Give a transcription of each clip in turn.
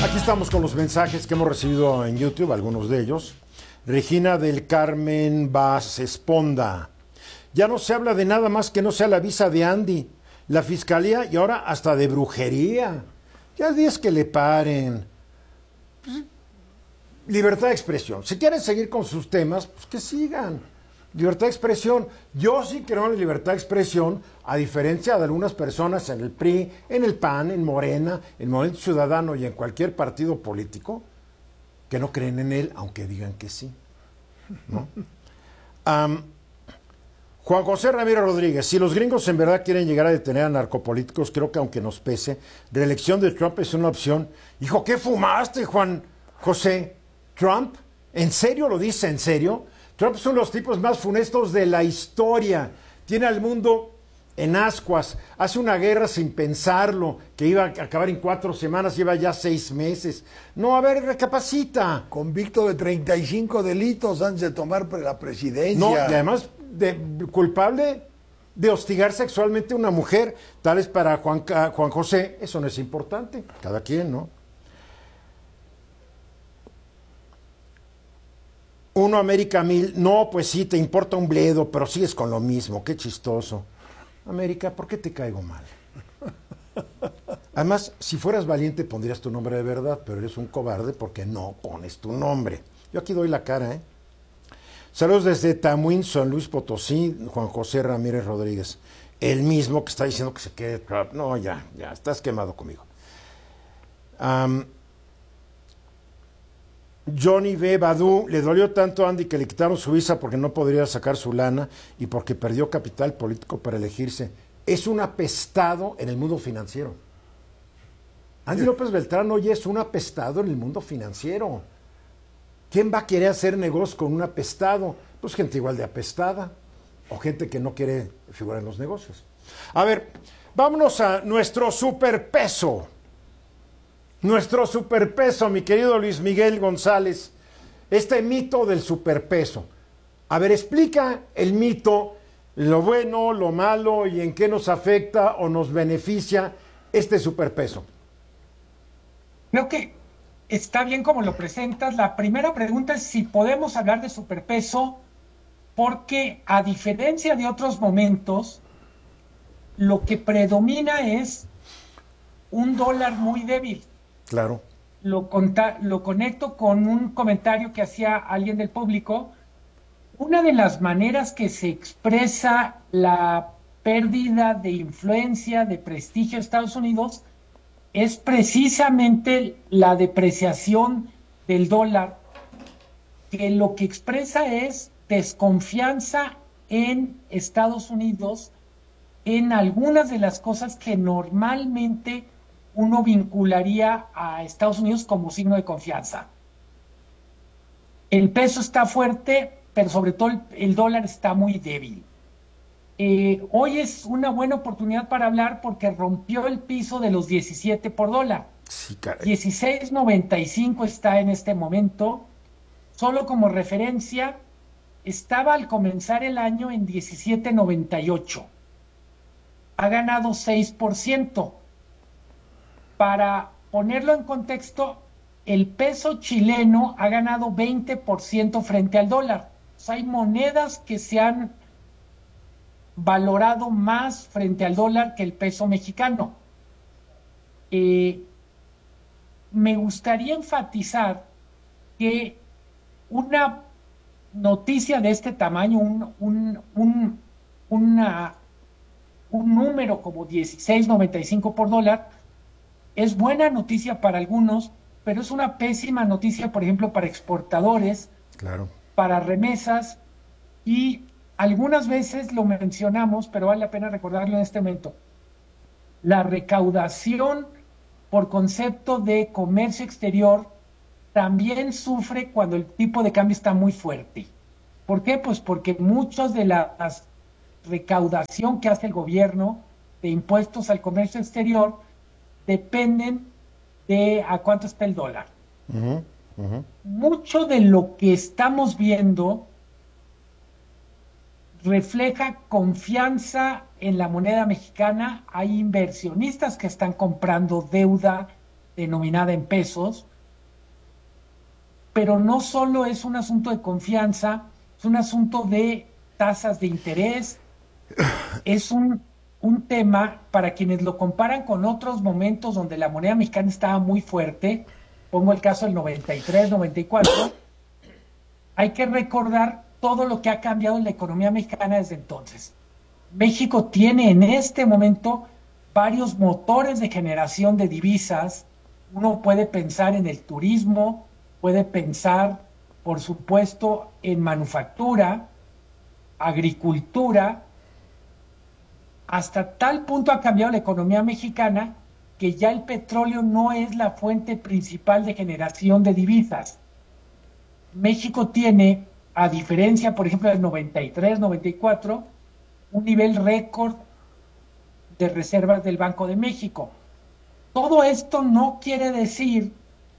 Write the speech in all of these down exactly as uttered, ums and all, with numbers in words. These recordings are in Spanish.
Aquí estamos con los mensajes que hemos recibido en YouTube, algunos de ellos. Regina del Carmen Vaz Esponda. Ya no se habla de nada más que no sea la visa de Andy, la fiscalía y ahora hasta de brujería. Ya es que le paren. Pues, libertad de expresión. Si quieren seguir con sus temas, pues que sigan. Libertad de expresión. Yo sí creo en la libertad de expresión, a diferencia de algunas personas en el P R I, en el P A N, en Morena, en Movimiento Ciudadano y en cualquier partido político, que no creen en él, aunque digan que sí, ¿no? Um, Juan José Ramírez Rodríguez, si los gringos en verdad quieren llegar a detener a narcopolíticos, creo que aunque nos pese, reelección de Trump es una opción. Hijo, ¿qué fumaste, Juan José? ¿Trump? ¿En serio lo dice? ¿En serio? Trump es uno de los tipos más funestos de la historia. Tiene al mundo en ascuas. Hace una guerra sin pensarlo, que iba a acabar en cuatro semanas, lleva ya seis meses. No, a ver, recapacita. Convicto de treinta y cinco delitos antes de tomar la presidencia. No, y además de, culpable de hostigar sexualmente a una mujer. Tal es para Juan, Juan José, eso no es importante. Cada quien, ¿no? Uno América Mil, no, pues sí, te importa un bledo, pero sigues con lo mismo, qué chistoso. América, ¿por qué te caigo mal? Además, si fueras valiente pondrías tu nombre de verdad, pero eres un cobarde porque no pones tu nombre. Yo aquí doy la cara, ¿eh? Saludos desde Tamuín, San Luis Potosí, Juan José Ramírez Rodríguez. El mismo que está diciendo que se quede Trump. No, ya, ya, estás quemado conmigo. Um, Johnny B. Badu, le dolió tanto a Andy que le quitaron su visa porque no podría sacar su lana y porque perdió capital político para elegirse. Es un apestado en el mundo financiero. Andy López Beltrán hoy es un apestado en el mundo financiero. ¿Quién va a querer hacer negocio con un apestado? Pues gente igual de apestada o gente que no quiere figurar en los negocios. A ver, vámonos a nuestro superpeso. Nuestro superpeso, mi querido Luis Miguel González, este mito del superpeso. A ver, explica el mito, lo bueno, lo malo y en qué nos afecta o nos beneficia este superpeso. Creo que está bien como lo presentas. La primera pregunta es si podemos hablar de superpeso, porque a diferencia de otros momentos, lo que predomina es un dólar muy débil. Claro. Lo, conta, lo conecto con un comentario que hacía alguien del público. Una de las maneras que se expresa la pérdida de influencia, de prestigio de Estados Unidos, es precisamente la depreciación del dólar, que lo que expresa es desconfianza en Estados Unidos en algunas de las cosas que normalmente uno vincularía a Estados Unidos como signo de confianza. El peso está fuerte, pero sobre todo el, el dólar está muy débil. Eh, hoy es una buena oportunidad para hablar porque rompió el piso de los diecisiete por dólar. Sí, caray. dieciséis noventa y cinco está en este momento. Solo como referencia, estaba al comenzar el año en diecisiete noventa y ocho. Ha ganado seis por ciento. Para ponerlo en contexto, el peso chileno ha ganado veinte por ciento frente al dólar. O sea, hay monedas que se han valorado más frente al dólar que el peso mexicano. Eh, me gustaría enfatizar que una noticia de este tamaño, un, un, un, una, un número como dieciséis noventa y cinco por dólar, es buena noticia para algunos, pero es una pésima noticia, por ejemplo, para exportadores, claro, para remesas, y algunas veces lo mencionamos, pero vale la pena recordarlo en este momento. La recaudación por concepto de comercio exterior también sufre cuando el tipo de cambio está muy fuerte. ¿Por qué? Pues porque muchas de la recaudación que hace el gobierno de impuestos al comercio exterior dependen de a cuánto está el dólar. Uh-huh, uh-huh. Mucho de lo que estamos viendo refleja confianza en la moneda mexicana. Hay inversionistas que están comprando deuda denominada en pesos, pero no solo es un asunto de confianza, es un asunto de tasas de interés, es un, un tema para quienes lo comparan con otros momentos donde la moneda mexicana estaba muy fuerte, pongo el caso del noventa y tres, noventa y cuatro, hay que recordar todo lo que ha cambiado en la economía mexicana desde entonces. México tiene en este momento varios motores de generación de divisas. Uno puede pensar en el turismo, puede pensar, por supuesto, en manufactura, agricultura. Hasta tal punto ha cambiado la economía mexicana que ya el petróleo no es la fuente principal de generación de divisas. México tiene, a diferencia, por ejemplo, del noventa y tres, noventa y cuatro, un nivel récord de reservas del Banco de México. Todo esto no quiere decir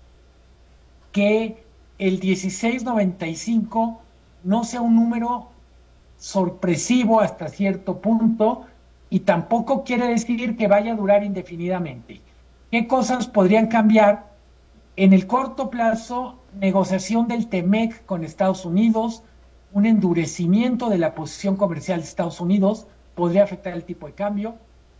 que el dieciséis noventa y cinco no sea un número sorpresivo hasta cierto punto, y tampoco quiere decir que vaya a durar indefinidamente. ¿Qué cosas podrían cambiar? En el corto plazo, negociación del TEMEC con Estados Unidos, un endurecimiento de la posición comercial de Estados Unidos podría afectar el tipo de cambio,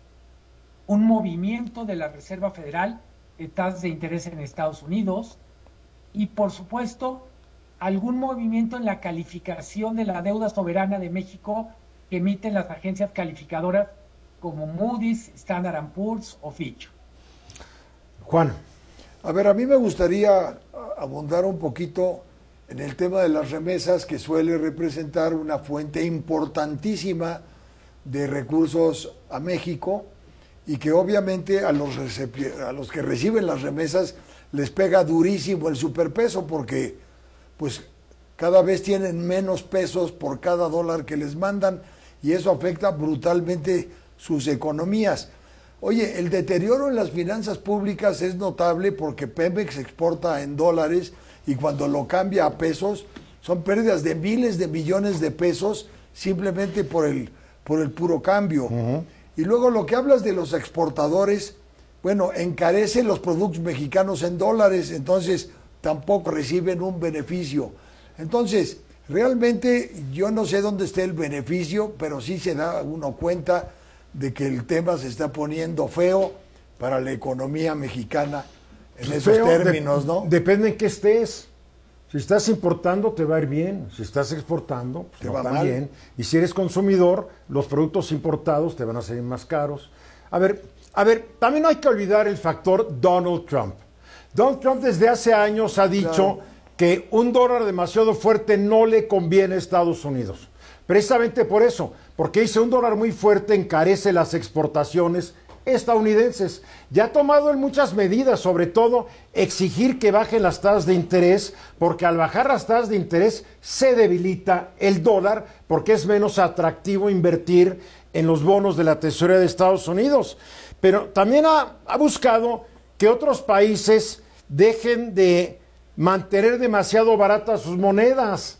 un movimiento de la Reserva Federal de tasas de interés en Estados Unidos y, por supuesto, algún movimiento en la calificación de la deuda soberana de México que emiten las agencias calificadoras como Moody's, Standard and Poor's o Fitch. Juan. A ver, a mí me gustaría abundar un poquito en el tema de las remesas, que suele representar una fuente importantísima de recursos a México y que obviamente a los, a los que reciben las remesas les pega durísimo el superpeso, porque pues cada vez tienen menos pesos por cada dólar que les mandan y eso afecta brutalmente sus economías. Oye, el deterioro en las finanzas públicas es notable porque Pemex exporta en dólares y cuando lo cambia a pesos son pérdidas de miles de millones de pesos simplemente por el, por el puro cambio. Uh-huh. Y luego lo que hablas de los exportadores, bueno, encarecen los productos mexicanos en dólares, entonces tampoco reciben un beneficio. Entonces, realmente yo no sé dónde esté el beneficio, pero sí se da uno cuenta de que el tema se está poniendo feo para la economía mexicana en esos feo, términos, ¿no? De, depende en qué estés. Si estás importando, te va a ir bien. Si estás exportando, pues te no va tan mal. bien. Y si eres consumidor, los productos importados te van a salir más caros. A ver, a ver, también no hay que olvidar el factor Donald Trump. Donald Trump desde hace años ha dicho claro. que un dólar demasiado fuerte no le conviene a Estados Unidos. Precisamente por eso, porque dice un dólar muy fuerte encarece las exportaciones estadounidenses. Ya ha tomado en muchas medidas, sobre todo exigir que bajen las tasas de interés, porque al bajar las tasas de interés se debilita el dólar, porque es menos atractivo invertir en los bonos de la tesorería de Estados Unidos. Pero también ha, ha buscado que otros países dejen de mantener demasiado baratas sus monedas.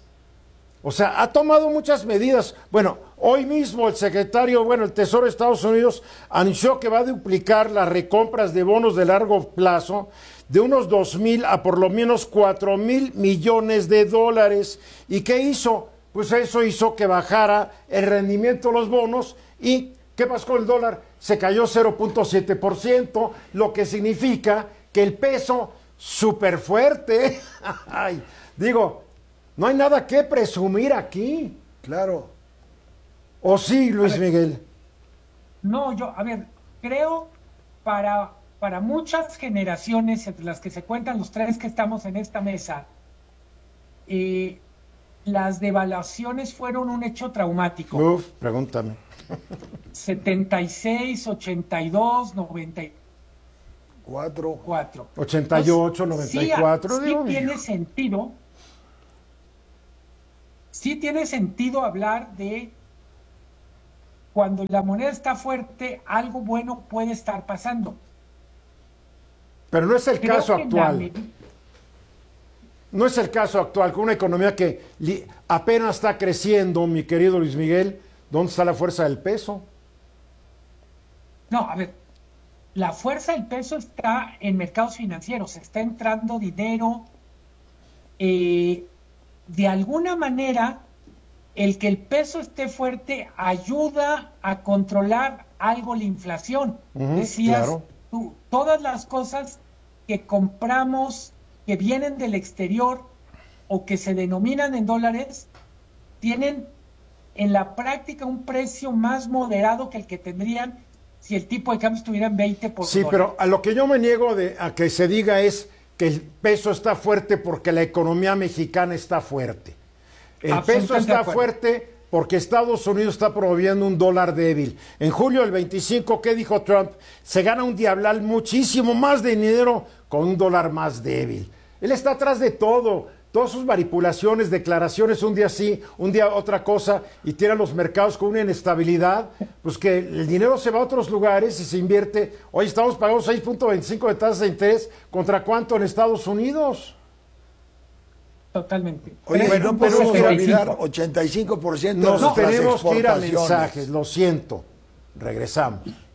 O sea, ha tomado muchas medidas. Bueno, hoy mismo el secretario, bueno, el Tesoro de Estados Unidos anunció que va a duplicar las recompras de bonos de largo plazo de unos dos mil a por lo menos cuatro mil millones de dólares. ¿Y qué hizo? Pues eso hizo que bajara el rendimiento de los bonos. ¿Y qué pasó con el dólar? Se cayó cero punto siete por ciento, lo que significa que el peso súper fuerte. Ay, digo, no hay nada que presumir aquí. Claro. ¿O sí, Luis ver, Miguel? No, yo, a ver, creo para, para muchas generaciones, entre las que se cuentan los tres que estamos en esta mesa, eh, las devaluaciones fueron un hecho traumático. Uf, pregúntame. setenta y seis, ochenta y dos, noventa y cuatro. cuatro. ochenta y ocho, noventa y cuatro. Sí, sí tiene sentido. Sí tiene sentido hablar de cuando la moneda está fuerte, algo bueno puede estar pasando. Pero no es el Creo caso que actual. la... No es el caso actual, con una economía que li- apenas está creciendo, mi querido Luis Miguel. ¿Dónde está la fuerza del peso? No, a ver, la fuerza del peso está en mercados financieros, está entrando dinero. Eh, de alguna manera, el que el peso esté fuerte ayuda a controlar algo la inflación. Ujú, Decías, claro. tú, todas las cosas que compramos que vienen del exterior o que se denominan en dólares, tienen en la práctica un precio más moderado que el que tendrían si el tipo de cambio estuviera en veinte por Sí, dólar. pero a lo que yo me niego de, a que se diga es que el peso está fuerte porque la economía mexicana está fuerte. El peso Absolutamente de está acuerdo. fuerte porque Estados Unidos está promoviendo un dólar débil. En julio del veinticinco, ¿qué dijo Trump? Se gana un diablal muchísimo más de dinero con un dólar más débil. Él está atrás de todo. Todas sus manipulaciones, declaraciones, un día sí, un día otra cosa, y tiran los mercados con una inestabilidad, pues que el dinero se va a otros lugares y se invierte. Hoy estamos pagando seis punto veinticinco de tasa de interés, ¿contra cuánto en Estados Unidos? Totalmente. Oye, Pero- no pero podemos setenta y cinco. olvidar ochenta y cinco por ciento de Nos nuestras tenemos que ir a exportaciones. mensajes, lo siento. Regresamos.